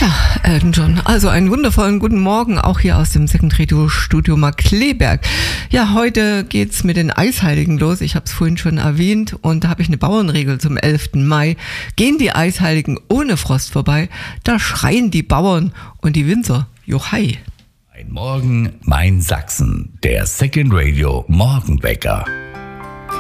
Ja, Elton John. Also einen wundervollen guten Morgen, auch hier aus dem Second Radio Studio Markkleeberg. Ja, heute geht's mit den Eisheiligen los. Ich habe es vorhin schon erwähnt und da habe ich eine Bauernregel zum 11. Mai. Gehen die Eisheiligen ohne Frost vorbei, da schreien die Bauern und die Winzer. Johai. Ein Morgen, mein Sachsen. Der Second Radio Morgenwecker.